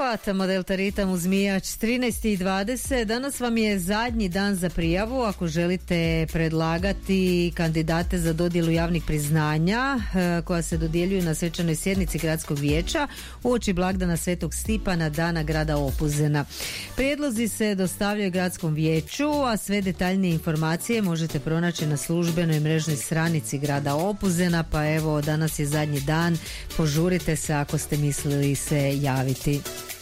sat, model Taritam uz Mijač 13:20. Danas vam je zadnji dan za prijavu ako želite predlagati kandidate za dodjelu javnih priznanja koja se dodjeljuju na svečanoj sjednici gradskog vijeća uoči blagdana Svetog Stipana, dana grada Opuzena. Prijedlozi se dostavljaju gradskom vijeću, a sve detaljnije informacije možete pronaći na službenoj mrežnoj stranici grada Opuzena, pa evo danas je zadnji dan, požurite se ako ste mislili se javiti.